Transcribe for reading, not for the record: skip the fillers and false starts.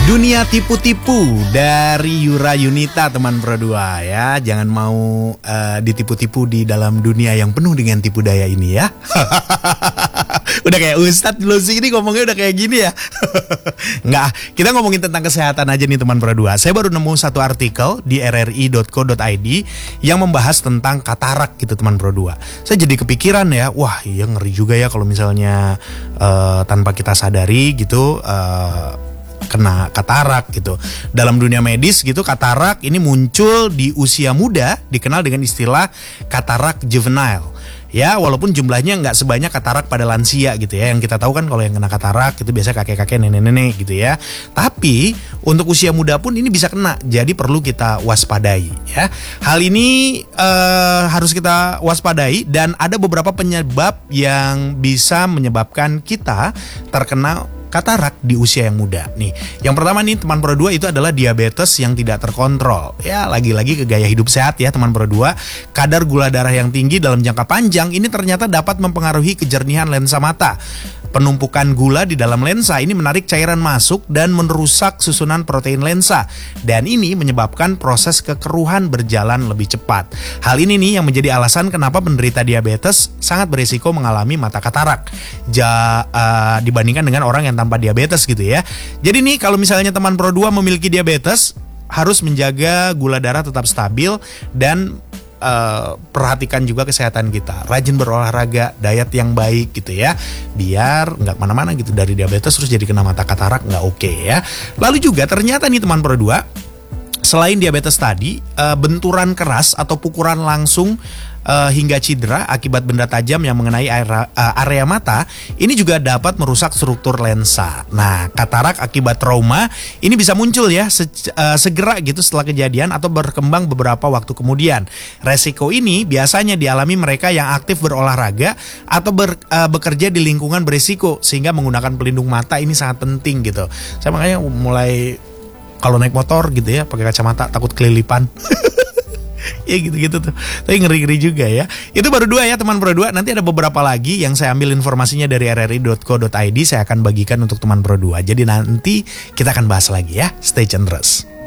Dunia tipu-tipu dari Yura Yunita, teman Pro 2 ya. Jangan mau ditipu-tipu di dalam dunia yang penuh dengan tipu daya ini ya. Udah kayak Ustadz dulu sih, ini ngomongnya udah kayak gini ya. Enggak, kita ngomongin tentang kesehatan aja nih teman Pro 2. Saya baru nemu satu artikel di rri.co.id yang membahas tentang katarak gitu teman Pro 2. Saya jadi kepikiran ya, wah iya ngeri juga ya kalau misalnya tanpa kita sadari gitu kena katarak gitu. Dalam dunia medis gitu, katarak ini muncul di usia muda, dikenal dengan istilah katarak juvenile. Ya, walaupun jumlahnya nggak sebanyak katarak pada lansia gitu ya. Yang kita tahu kan kalau yang kena katarak itu biasa kakek-kakek, nenek-nenek gitu ya. Tapi untuk usia muda pun ini bisa kena, jadi perlu kita waspadai ya. Hal ini harus kita waspadai dan ada beberapa penyebab yang bisa menyebabkan kita terkena katarak di usia yang muda. Nih, yang pertama nih teman Pro 2 itu adalah diabetes yang tidak terkontrol. Ya, lagi-lagi ke gaya hidup sehat ya teman Pro 2. Kadar gula darah yang tinggi dalam jangka panjang ini ternyata dapat mempengaruhi kejernihan lensa mata. Penumpukan gula di dalam lensa ini menarik cairan masuk dan merusak susunan protein lensa. Dan ini menyebabkan proses kekeruhan berjalan lebih cepat. Hal ini nih yang menjadi alasan kenapa penderita diabetes sangat berisiko mengalami mata katarak dibandingkan dengan orang yang tanpa diabetes gitu ya. Jadi nih kalau misalnya teman Pro 2 memiliki diabetes, harus menjaga gula darah tetap stabil dan perhatikan juga kesehatan kita. Rajin berolahraga, diet yang baik gitu ya, biar nggak kemana-mana gitu dari diabetes terus jadi kena mata katarak, nggak oke ya. Lalu juga ternyata nih teman Pro 2, selain diabetes tadi, benturan keras atau pukulan langsung hingga cedera akibat benda tajam yang mengenai area mata ini juga dapat merusak struktur lensa. Nah, katarak akibat trauma ini bisa muncul ya segera gitu setelah kejadian atau berkembang beberapa waktu kemudian. Resiko ini biasanya dialami mereka yang aktif berolahraga atau bekerja di lingkungan berisiko, sehingga menggunakan pelindung mata ini sangat penting gitu. Saya makanya mulai kalau naik motor gitu ya pakai kacamata, takut kelilipan. Ya gitu-gitu tuh. Tapi ngeri-ngeri juga ya. Itu baru 2 ya teman Pro 2. Nanti ada beberapa lagi yang saya ambil informasinya dari rri.co.id. Saya akan bagikan untuk teman Pro 2. Jadi nanti kita akan bahas lagi ya. Stay tune terus.